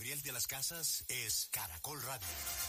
Gabriel de las Casas es Caracol Radio.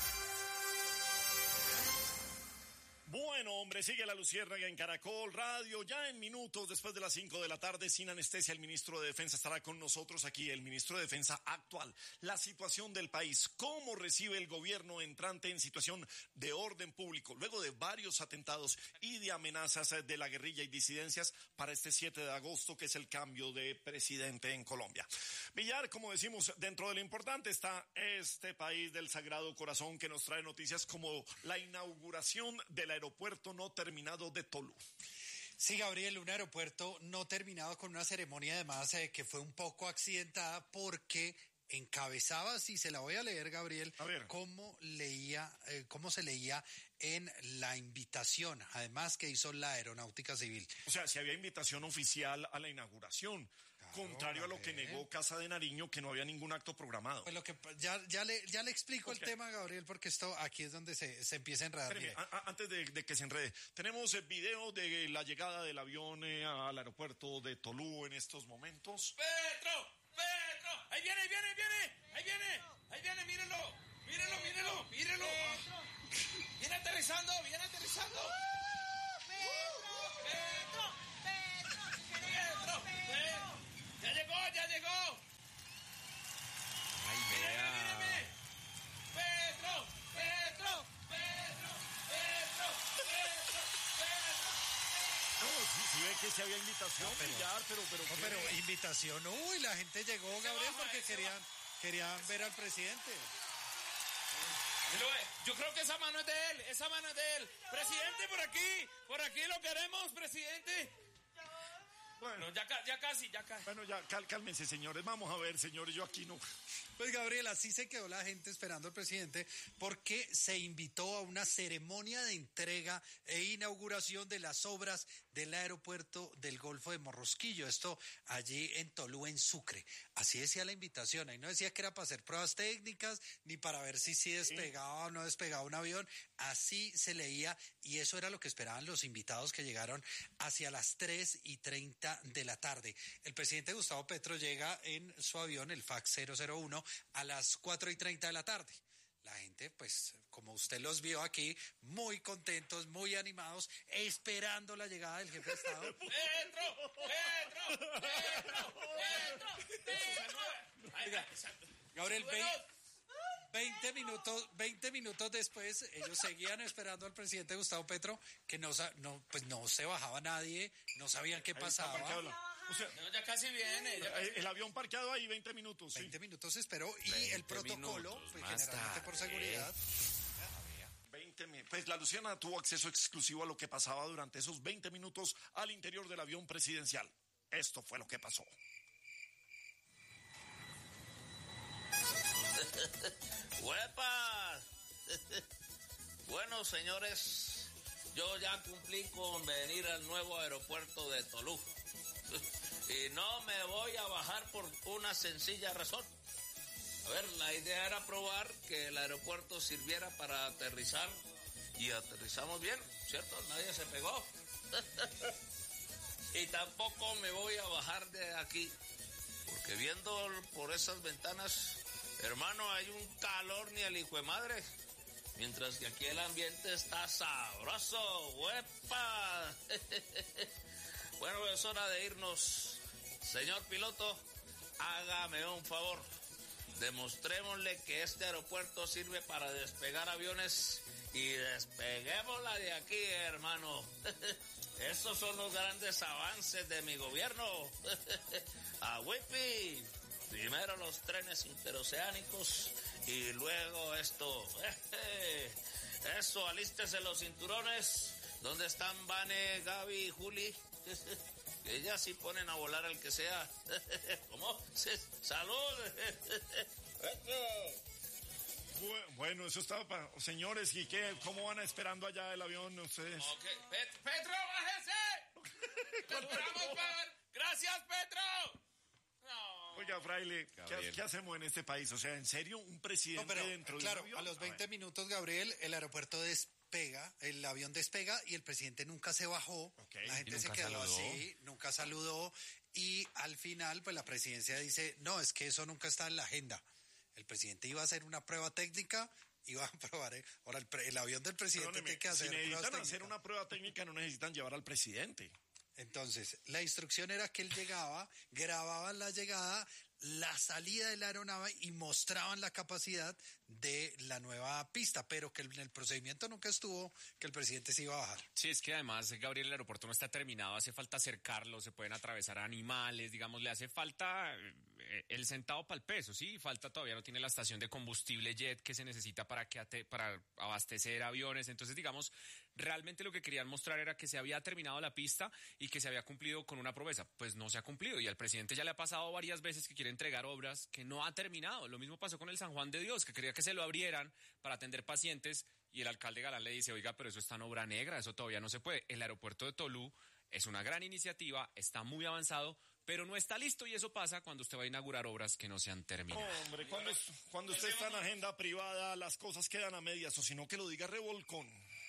Bueno, hombre, sigue la luciérnaga en Caracol Radio. Ya en minutos, después de las 5 de la tarde, sin anestesia, el ministro de Defensa estará con nosotros aquí, el ministro de Defensa actual. La situación del país, cómo recibe el gobierno entrante en situación de orden público, luego de varios atentados y de amenazas de la guerrilla y disidencias para este 7 de agosto, que es el cambio de presidente en Colombia. Villar, como decimos, dentro de lo importante está este país del Sagrado Corazón, que nos trae noticias como la inauguración del aeropuerto no terminado de Tolú. Sí, Gabriel, un aeropuerto no terminado con una ceremonia además que fue un poco accidentada porque encabezaba, si se la voy a leer, Gabriel, cómo se leía en la invitación, además que hizo la Aeronáutica Civil. O sea, si había invitación oficial a la inauguración, claro, contrario a lo que negó Casa de Nariño, que no había ningún acto programado. Pues lo que ya le explico el tema, Gabriel, porque esto aquí es donde se empieza a enredar. Espérame, antes de que se enrede, tenemos el video de la llegada del avión al aeropuerto de Tolú en estos momentos. ¡Petro! ¡Ahí viene! ¡Mírenlo! ¡Viene aterrizando! ¡Petro! ¡Ya llegó! ¡Ay, míreme! ¡Petro! Sí ve que se había invitación, pero invitación, uy, la gente llegó, Gabriel, porque querían ver al presidente. Yo creo que esa mano es de él. Presidente, por aquí lo queremos, presidente. Bueno, ya casi. Bueno, ya cálmense, señores. Vamos a ver, señores, yo aquí no. Pues, Gabriel, así se quedó la gente esperando al presidente porque se invitó a una ceremonia de entrega e inauguración de las obras del aeropuerto del Golfo de Morrosquillo. Esto allí en Tolú, en Sucre. Así decía la invitación. Ahí no decía que era para hacer pruebas técnicas ni para ver si despegaba o no despegaba un avión. Así se leía y eso era lo que esperaban los invitados que llegaron hacia las 3:30 de la tarde. El presidente Gustavo Petro llega en su avión, el FAC 001, a las 4:30 de la tarde. La gente, pues, como usted los vio aquí, muy contentos, muy animados, esperando la llegada del jefe de Estado. ¡Petro! Gabriel, 20 minutos después, ellos seguían esperando al presidente Gustavo Petro, que no se bajaba nadie, no sabían qué pasaba. O sea, no, ya casi viene. El avión parqueado ahí 20 minutos. 20 minutos esperó y el protocolo, pues, generalmente por seguridad. 20 minutos. Pues la Luciana tuvo acceso exclusivo a lo que pasaba durante esos 20 minutos al interior del avión presidencial. Esto fue lo que pasó. ¡Huepa! Bueno, señores, yo ya cumplí con venir al nuevo aeropuerto de Tolú. Y no me voy a bajar por una sencilla razón. A ver, la idea era probar que el aeropuerto sirviera para aterrizar. Y aterrizamos bien, ¿cierto? Nadie se pegó. Y tampoco me voy a bajar de aquí. Porque viendo por esas ventanas, hermano, hay un calor ni el hijo de madre. Mientras que aquí el ambiente está sabroso. ¡Huepa! Bueno, es hora de irnos. Señor piloto, hágame un favor. Demostrémosle que este aeropuerto sirve para despegar aviones y despeguémosla de aquí, hermano. Esos son los grandes avances de mi gobierno. ¡A Whippy! Primero los trenes interoceánicos y luego esto. Eso, alístese los cinturones. ¿Dónde están Vane, Gaby y Juli? Ellas sí ponen a volar al que sea. ¿Cómo? ¡Salud! Bueno, eso estaba para... Señores, ¿y qué? ¿Cómo van esperando allá el avión ustedes? Okay. ¡Petro, bájese! ¡Lo esperamos, ¡Gracias, Petro! No. Oiga, Fraile, ¿qué hacemos en este país? O sea, ¿en serio un presidente dentro de un avión? A los 20 minutos, Gabriel, el aeropuerto despega, el avión despega y el presidente nunca se bajó. Okay. La gente se quedó así, nunca saludó y al final, pues la presidencia dice, no, es que eso nunca está en la agenda. El presidente iba a hacer una prueba técnica, iba a probar, ahora el avión del presidente Perdóneme, tiene que hacer si necesitan pruebas hacer técnicas. una prueba técnica, no necesitan llevar al presidente. Entonces, la instrucción era que él llegaba, grababan la llegada, la salida de la aeronave y mostraban la capacidad de la nueva pista, pero que en el procedimiento nunca estuvo que el presidente se iba a bajar. Sí, es que además, Gabriel, el aeropuerto no está terminado, hace falta acercarlo, se pueden atravesar animales, digamos, le hace falta el centavo para el peso, ¿sí? Falta, todavía no tiene la estación de combustible jet que se necesita para abastecer aviones, entonces, digamos, realmente lo que querían mostrar era que se había terminado la pista y que se había cumplido con una promesa. Pues no se ha cumplido y al presidente ya le ha pasado varias veces que quiere entregar obras que no ha terminado. Lo mismo pasó con el San Juan de Dios, que quería que se lo abrieran para atender pacientes y el alcalde Galán le dice, oiga, pero eso está en obra negra, eso todavía no se puede. El aeropuerto de Tolú es una gran iniciativa, está muy avanzado, pero no está listo y eso pasa cuando usted va a inaugurar obras que no se han terminado. Hombre, cuando usted está en agenda privada, las cosas quedan a medias, o si no que lo diga Revolcón.